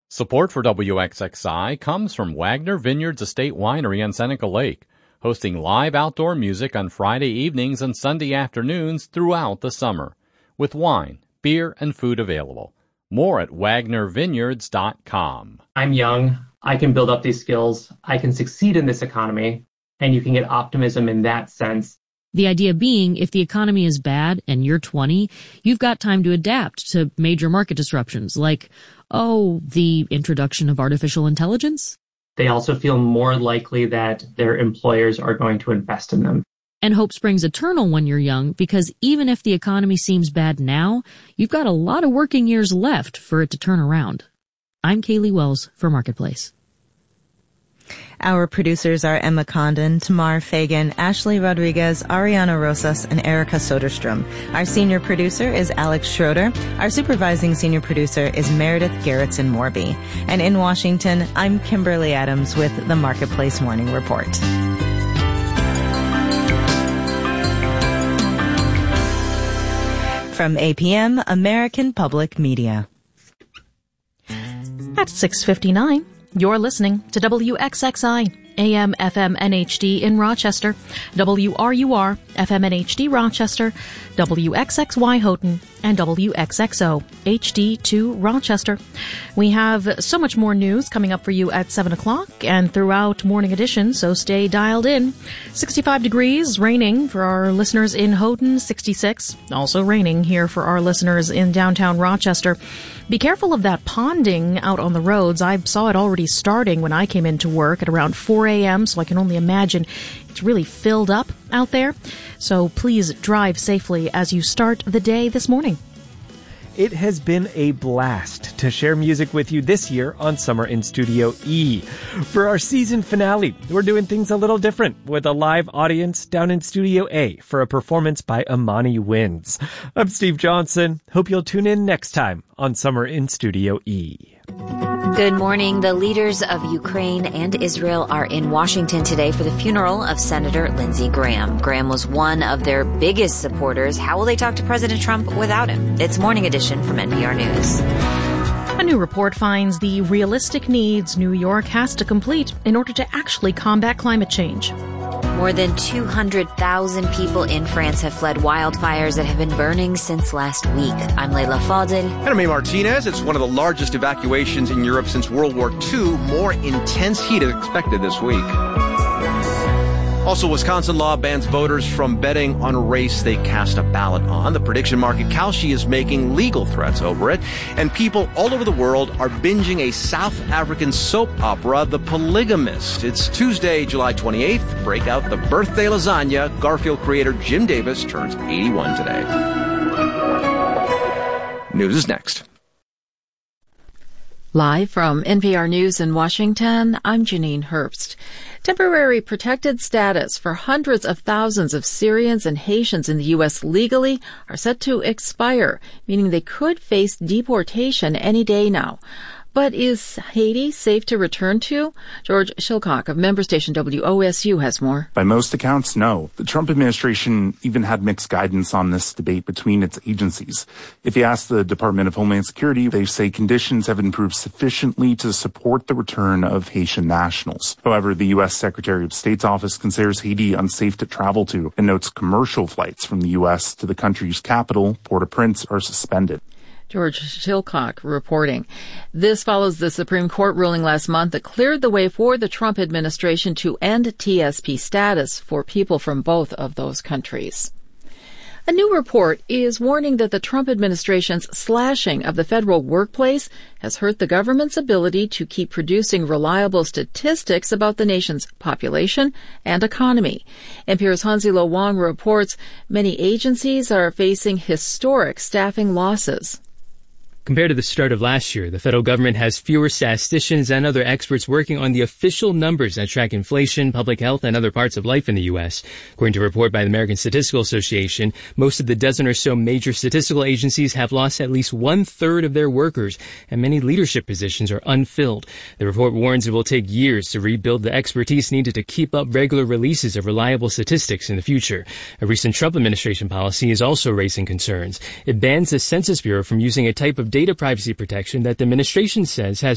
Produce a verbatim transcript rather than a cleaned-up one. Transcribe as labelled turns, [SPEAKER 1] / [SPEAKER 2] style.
[SPEAKER 1] Support for W X X I comes from Wagner Vineyards Estate Winery on Seneca Lake, hosting live outdoor music on Friday evenings and Sunday afternoons throughout the summer, with wine, beer, and food available. More at wagner vineyards dot com.
[SPEAKER 2] I'm young. I can build up these skills. I can succeed in this economy, and you can get optimism in that sense.
[SPEAKER 3] The idea being, if the economy is bad and you're twenty, you've got time to adapt to major market disruptions like, oh, the introduction of artificial intelligence.
[SPEAKER 2] They also feel more likely that their employers are going to invest in them.
[SPEAKER 3] And hope springs eternal when you're young, because even if the economy seems bad now, you've got a lot of working years left for it to turn around. I'm Kaylee Wells for Marketplace.
[SPEAKER 4] Our producers are Emma Condon, Tamar Fagan, Ashley Rodriguez, Ariana Rosas, and Erica Soderstrom. Our senior producer is Alex Schroeder. Our supervising senior producer is Meredith Gerritsen-Morby. And in Washington, I'm Kimberly Adams with the Marketplace Morning Report. From A P M, American Public Media.
[SPEAKER 5] At six fifty-nine, you're listening to W X X I, A M F M N H D in Rochester, W R U R F M N H D Rochester, W X X Y Houghton, and W X X O H D two Rochester. We have so much more news coming up for you at seven o'clock and throughout Morning Edition, so stay dialed in. sixty-five degrees, raining for our listeners in Houghton, sixty-six. Also raining here for our listeners in downtown Rochester. Be careful of that ponding out on the roads. I saw it already starting when I came into work at around four a.m., so I can only imagine it's really filled up out there. So please drive safely as you start the day this morning.
[SPEAKER 6] It has been a blast to share music with you this year on Summer in Studio E. For our season finale, we're doing things a little different with a live audience down in Studio A for a performance by Amani Winds. I'm Steve Johnson. Hope you'll tune in next time on Summer in Studio E.
[SPEAKER 7] Good morning. The leaders of Ukraine and Israel are in Washington today for the funeral of Senator Lindsey Graham. Graham was one of their biggest supporters. How will they talk to President Trump without him? It's Morning Edition from N P R News.
[SPEAKER 5] A new report finds the realistic needs New York has to complete in order to actually combat climate change.
[SPEAKER 7] More than two hundred thousand people in France have fled wildfires that have been burning since last week. I'm Leila Fadel.
[SPEAKER 8] And I'm A. Martinez. It's one of the largest evacuations in Europe since World War Two. More intense heat is expected this week. Also, Wisconsin law bans voters from betting on a race they cast a ballot on. The prediction market Kalshi is making legal threats over it. And people all over the world are binging a South African soap opera, The Polygamist. It's Tuesday, July twenty-eighth. Break out the birthday lasagna. Garfield creator Jim Davis turns eighty-one today. News is next.
[SPEAKER 9] Live from N P R News in Washington, I'm Janine Herbst. Temporary protected status for hundreds of thousands of Syrians and Haitians in the U S legally are set to expire, meaning they could face deportation any day now. But is Haiti safe to return to? George Shilcock of member station W O S U has more.
[SPEAKER 10] By most accounts, no. The Trump administration even had mixed guidance on this debate between its agencies. If you ask the Department of Homeland Security, they say conditions have improved sufficiently to support the return of Haitian nationals. However, the U S Secretary of State's office considers Haiti unsafe to travel to and notes commercial flights from the U S to the country's capital, Port-au-Prince, are suspended.
[SPEAKER 9] George Shilcock reporting. This follows the Supreme Court ruling last month that cleared the way for the Trump administration to end T S P status for people from both of those countries. A new report is warning that the Trump administration's slashing of the federal workplace has hurt the government's ability to keep producing reliable statistics about the nation's population and economy. N P R's Hanzilo Wong reports many agencies are facing historic staffing losses.
[SPEAKER 11] Compared to the start of last year, the federal government has fewer statisticians and other experts working on the official numbers that track inflation, public health, and other parts of life in the U S. According to a report by the American Statistical Association, most of the dozen or so major statistical agencies have lost at least one-third of their workers, and many leadership positions are unfilled. The report warns it will take years to rebuild the expertise needed to keep up regular releases of reliable statistics in the future. A recent Trump administration policy is also raising concerns. It bans the Census Bureau from using a type of data privacy protection that the administration says has